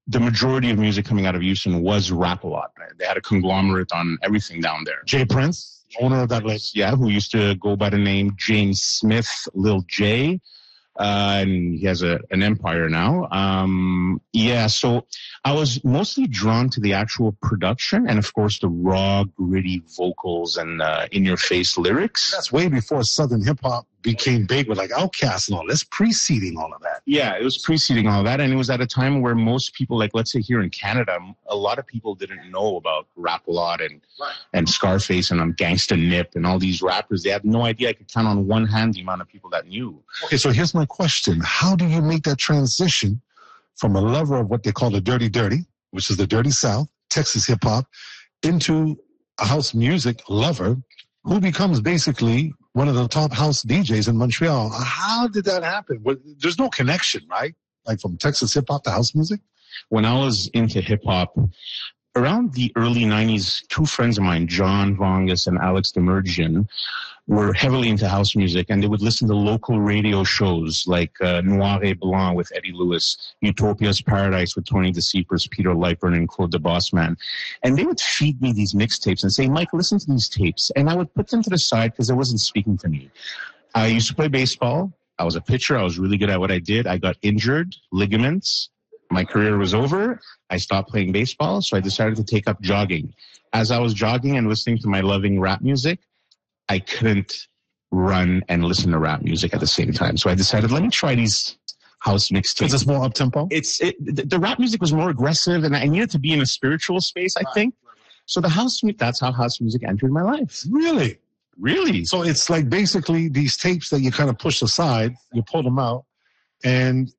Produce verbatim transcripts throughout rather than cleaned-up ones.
the majority of music coming out of Houston was Rap-A-Lot. They had a conglomerate on everything down there. Jay Prince, owner of that label. Yeah, who used to go by the name James Smith, Lil J. Uh, and he has a, an empire now. Um, yeah, so I was mostly drawn to the actual production and, of course, the raw, gritty vocals and uh, in-your-face lyrics. That's way before Southern hip-hop became big with, like, Outkast and all. That's preceding all of that. Yeah, it was preceding all that, and it was at a time where most people, like, let's say here in Canada, a lot of people didn't know about Rap-A-Lot and, right. and Scarface and um, Gangsta Nip and all these rappers. They had no idea. I could count on one hand the amount of people that knew. Okay, so here's my question. How do you make that transition from a lover of what they call the dirty dirty, which is the dirty South, Texas hip-hop, into a house music lover who becomes basically one of the top house D Js in Montreal? How did that happen? Well, there's no connection, right? Like from Texas hip-hop to house music? When I was into hip-hop, around the early nineties, two friends of mine, John Vongus and Alex Demerjian, were heavily into house music, and they would listen to local radio shows like uh, Noir et Blanc with Eddie Lewis, Utopia's Paradise with Tony DeCipris, Peter Lightburn, and Claude the Bossman. And they would feed me these mixtapes and say, Mike, listen to these tapes. And I would put them to the side because it wasn't speaking to me. I used to play baseball. I was a pitcher. I was really good at what I did. I got injured, ligaments. My career was over. I stopped playing baseball, so I decided to take up jogging. As I was jogging and listening to my loving rap music, I couldn't run and listen to rap music at the same time. So I decided, let me try these house mixtapes. Is this more up-tempo? It's, it, the, the rap music was more aggressive, and I needed to be in a spiritual space, I think. So the house, that's how house music entered my life. Really? Really? So it's like basically these tapes that you kind of push aside, you pull them out, and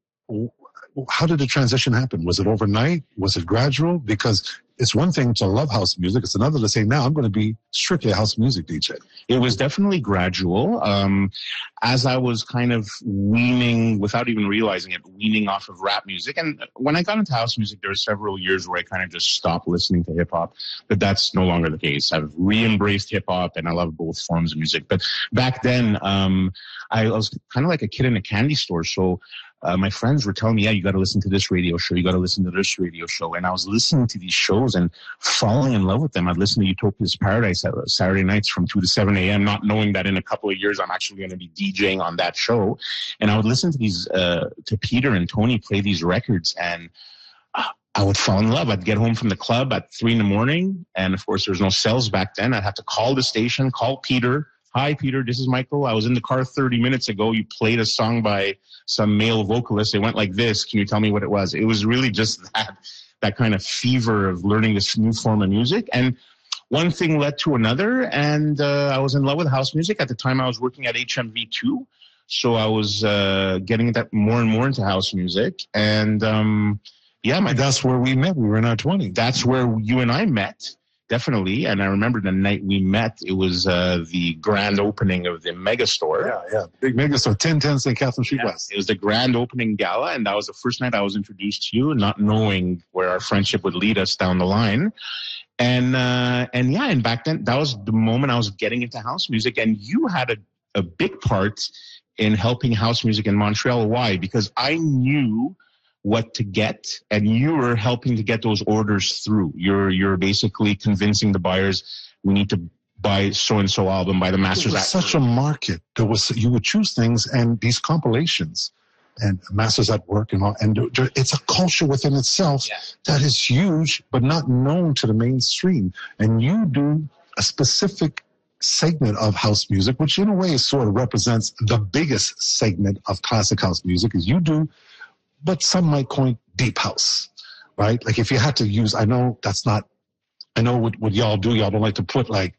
how did the transition happen? Was it overnight? Was it gradual? Because it's one thing to love house music. It's another to say, now I'm going to be strictly a house music D J. It was definitely gradual. Um, as I was kind of weaning, without even realizing it, weaning off of rap music. And when I got into house music, there were several years where I kind of just stopped listening to hip hop. But that's no longer the case. I've re-embraced hip hop, and I love both forms of music. But back then, um, I was kind of like a kid in a candy store. So Uh, my friends were telling me, yeah, you got to listen to this radio show. You got to listen to this radio show. And I was listening to these shows and falling in love with them. I'd listen to Utopia's Paradise at Saturday nights from two to seven a.m., not knowing that in a couple of years I'm actually going to be DJing on that show. And I would listen to these, uh, to Peter and Tony play these records, and uh, I would fall in love. I'd get home from the club at three in the morning. And of course, there was no cells back then. I'd have to call the station, call Peter. Hi, Peter, this is Michael. I was in the car thirty minutes ago. You played a song by some male vocalist. It went like this. Can you tell me what it was? It was really just that, that kind of fever of learning this new form of music. And one thing led to another, and uh, I was in love with house music. At the time, I was working at H M V two, so I was uh, getting that more and more into house music. And um, yeah, my, that's where we met. We were in our twenties. That's where you and I met. Definitely. And I remember the night we met, it was uh, the grand opening of the Megastore. Yeah, yeah. Big Megastore, ten ten Saint Catherine Street yeah. West. It was the grand opening gala, and that was the first night I was introduced to you, not knowing where our friendship would lead us down the line. And, uh, and yeah, and back then, that was the moment I was getting into house music, and you had a, a big part in helping house music in Montreal. Why? Because I knew what to get, and you were helping to get those orders through. You're you're basically convincing the buyers, we need to buy so and so album by the Masters. It was such a market. There was you would choose things, and these compilations and Masters at Work and all, and it's a culture within itself yeah. that is huge, but not known to the mainstream. And you do a specific segment of house music, which in a way sort of represents the biggest segment of classic house music, is you do. But some might coin deep house, right? Like if you had to use, I know that's not, I know what, what y'all do. Y'all don't like to put like,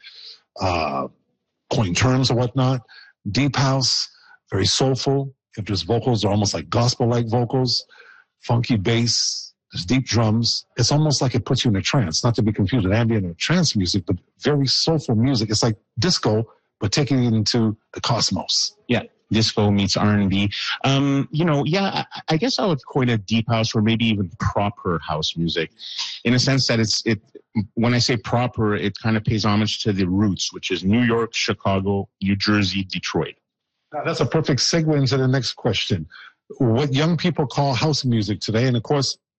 uh, coin terms or whatnot. Deep house, very soulful. If there's vocals, they're almost like gospel-like vocals, funky bass, there's deep drums. It's almost like it puts you in a trance, not to be confused with ambient or trance music, but very soulful music. It's like disco, but taking it into the cosmos. Yeah. Disco meets R and B. Um, you know, yeah, I, I guess I would coin it deep house or maybe even proper house music, in a sense that it's, it, when I say proper, it kind of pays homage to the roots, which is New York, Chicago, New Jersey, Detroit. Now, that's a perfect segue into the next question. What young people call house music today, and of course,